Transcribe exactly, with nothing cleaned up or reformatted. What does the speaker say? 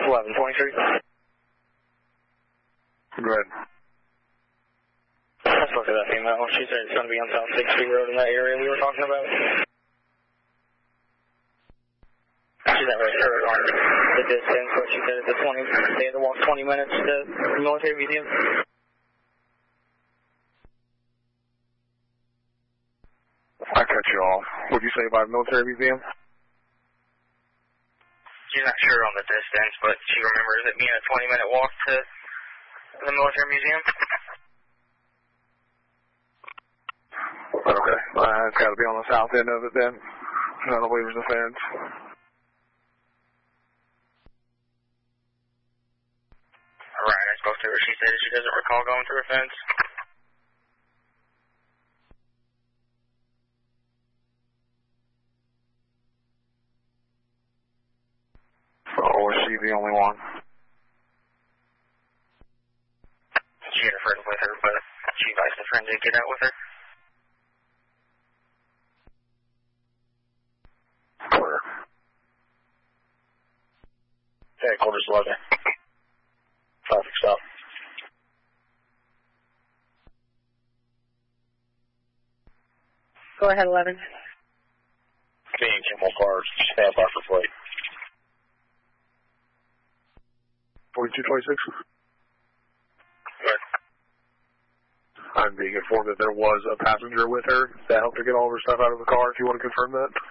eleven twenty-three. Go ahead. I spoke to that female. She said it's going to be on South sixth Street Road in that area we were talking about. She's not really sure on the distance, but she said it's a twenty, they had to walk twenty minutes to the military museum. I cut you off. What'd you say about the military museum? She's not sure on the distance, but she remembers it being a twenty minute walk to the military museum. Okay, uh, it's got to be on the south end of it then. Not the Weaver's Defense. Right, I spoke to her. She said she doesn't recall going through a fence. Or is she the only one? She had a friend with her, but she advised a friend to get out with her. Quarter. Okay, quarters eleven. Traffic stop. Go ahead, eleven. Being two more cars, stand by for plate. forty-two twenty-six. Good. I'm being informed that there was a passenger with her that helped her get all of her stuff out of the car, if you want to confirm that.